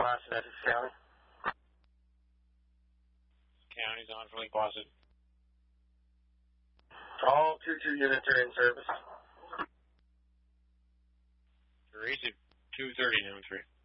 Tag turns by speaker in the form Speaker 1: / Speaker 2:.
Speaker 1: Boston, Essex County.
Speaker 2: County's on for Lake Boston.
Speaker 1: All 2-2 units are in service.
Speaker 2: Race at 2:30, number 3.